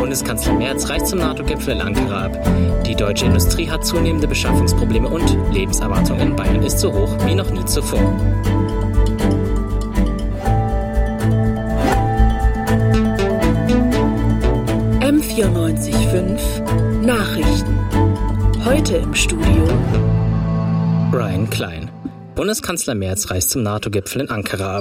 Bundeskanzler Merz reist zum NATO-Gipfel in Ankara ab. Die deutsche Industrie hat zunehmende Beschaffungsprobleme und Lebenserwartung in Bayern ist so hoch wie noch nie zuvor. M94.5 Nachrichten. Heute im Studio Brian Klein. Bundeskanzler Merz reist zum NATO-Gipfel in Ankara ab.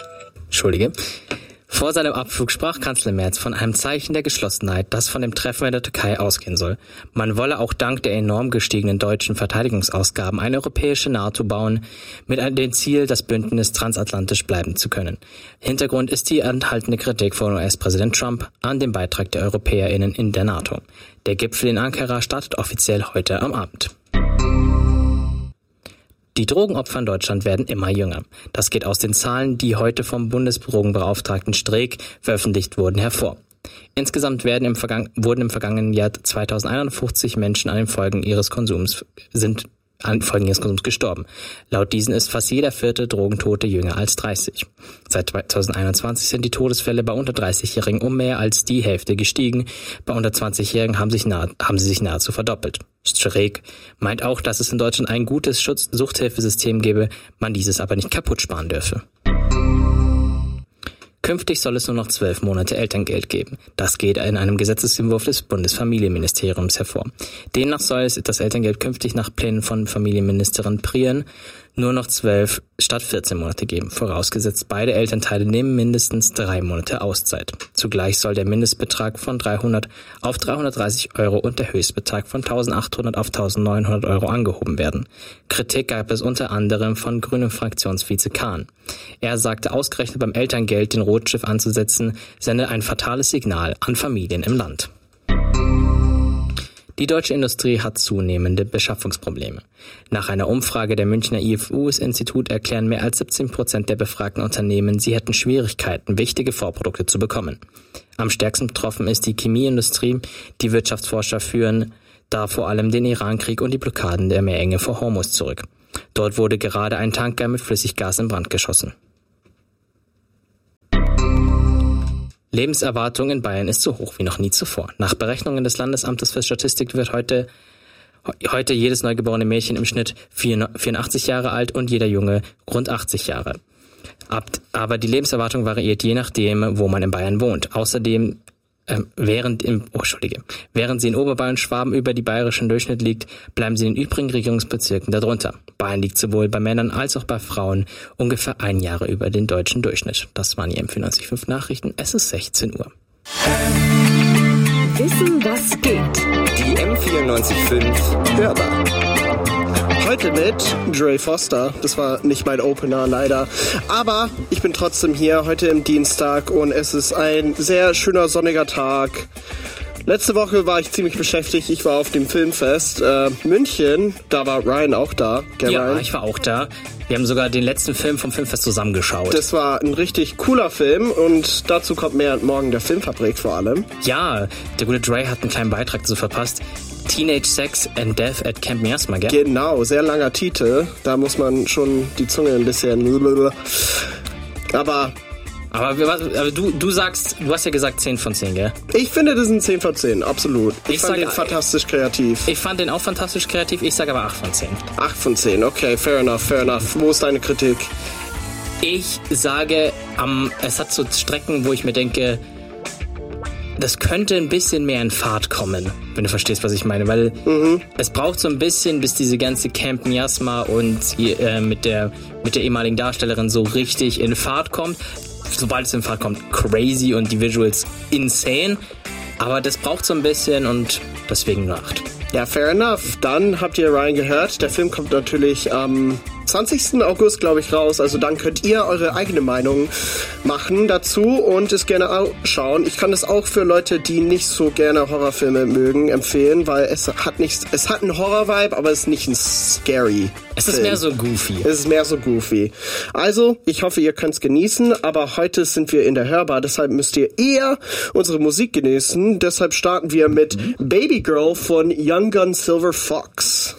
Vor seinem Abflug sprach Kanzler Merz von einem Zeichen der Geschlossenheit, das von dem Treffen in der Türkei ausgehen soll. Man wolle auch dank der enorm gestiegenen deutschen Verteidigungsausgaben eine europäische NATO bauen, mit dem Ziel, das Bündnis transatlantisch bleiben zu können. Hintergrund ist die enthaltene Kritik von US-Präsident Trump an dem Beitrag der EuropäerInnen in der NATO. Der Gipfel in Ankara startet offiziell heute am Abend. Die Drogenopfer in Deutschland werden immer jünger. Das geht aus den Zahlen, die heute vom Bundesdrogenbeauftragten Streeck veröffentlicht wurden, hervor. Insgesamt wurden im vergangenen Jahr 2051 Menschen an den Folgen ihres Konsums gestorben. Laut diesen ist fast jeder vierte Drogentote jünger als 30. Seit 2021 sind die Todesfälle bei unter 30-Jährigen um mehr als die Hälfte gestiegen. Bei unter 20-Jährigen haben sie sich nahezu verdoppelt. Streeck meint auch, dass es in Deutschland ein gutes Suchthilfesystem gäbe, man dieses aber nicht kaputt sparen dürfe. Künftig soll es nur noch 12 Monate Elterngeld geben. Das geht in einem Gesetzesentwurf des Bundesfamilienministeriums hervor. Demnach soll es das Elterngeld künftig nach Plänen von Familienministerin Prien nur noch 12 statt 14 Monate geben. Vorausgesetzt, beide Elternteile nehmen mindestens 3 Monate Auszeit. Zugleich soll der Mindestbetrag von 300 auf 330 Euro und der Höchstbetrag von 1.800 auf 1.900 Euro angehoben werden. Kritik gab es unter anderem von grünen Fraktionsvize Kahn. Er sagte, ausgerechnet beim Elterngeld den Rotstift anzusetzen, sende ein fatales Signal an Familien im Land. Die deutsche Industrie hat zunehmende Beschaffungsprobleme. Nach einer Umfrage der Münchner IFU-Institut erklären mehr als 17% der befragten Unternehmen, sie hätten Schwierigkeiten, wichtige Vorprodukte zu bekommen. Am stärksten betroffen ist die Chemieindustrie. Die Wirtschaftsforscher führen da vor allem den Irankrieg und die Blockaden der Meerenge vor Hormuz zurück. Dort wurde gerade ein Tanker mit Flüssiggas in Brand geschossen. Lebenserwartung in Bayern ist so hoch wie noch nie zuvor. Nach Berechnungen des Landesamtes für Statistik wird heute jedes neugeborene Mädchen im Schnitt 84 Jahre alt und jeder Junge rund 80 Jahre. Aber die Lebenserwartung variiert je nachdem, wo man in Bayern wohnt. Außerdem, während sie in Oberbayern und Schwaben über die bayerischen Durchschnitt liegt, bleiben sie in den übrigen Regierungsbezirken darunter. Bayern liegt sowohl bei Männern als auch bei Frauen ungefähr 1 Jahr über den deutschen Durchschnitt. Das waren die M94.5 Nachrichten. Es ist 16 Uhr. Wissen, was geht. Die M94.5 Hörbar. Heute mit Dre Foster. Das war nicht mein Opener, leider. Aber ich bin trotzdem hier, heute im Dienstag, und es ist ein sehr schöner, sonniger Tag. Letzte Woche war ich ziemlich beschäftigt. Ich war auf dem Filmfest München. Da war Ryan auch da. Ja, Ryan? Ich war auch da. Wir haben sogar den letzten Film vom Filmfest zusammengeschaut. Das war ein richtig cooler Film und dazu kommt mehr morgen der Filmfabrik vor allem. Ja, der gute Dre hat einen kleinen Beitrag dazu verpasst. Teenage Sex and Death at Camp Miasma, gell? Genau, sehr langer Titel. Da muss man schon die Zunge ein bisschen... Aber du sagst, du hast ja gesagt 10 von 10, gell? Ich finde, das sind 10 von 10, absolut. Ich fand den fantastisch kreativ. Ich fand den auch fantastisch kreativ, ich sage aber 8 von 10. 8 von 10, okay, fair enough. Wo ist deine Kritik? Ich sage, es hat so Strecken, wo ich mir denke, das könnte ein bisschen mehr in Fahrt kommen, wenn du verstehst, was ich meine. Weil es braucht so ein bisschen, bis diese ganze Camp Miasma und mit der ehemaligen Darstellerin so richtig in Fahrt kommt. Sobald es in Fahrt kommt, crazy und die Visuals insane. Aber das braucht so ein bisschen und deswegen nur 8. Ja, fair enough. Dann habt ihr Ryan gehört. Der Film kommt natürlich am 20. August, glaube ich, raus. Also dann könnt ihr eure eigene Meinung machen dazu und es gerne anschauen. Ich kann das auch für Leute, die nicht so gerne Horrorfilme mögen, empfehlen, weil es hat einen Horror-Vibe, aber es ist nicht ein scary Es ist mehr so goofy. Also, ich hoffe, ihr könnt es genießen, aber heute sind wir in der Hörbar, deshalb müsst ihr eher unsere Musik genießen. Deshalb starten wir mit Baby Girl von Young Gun Silver Fox.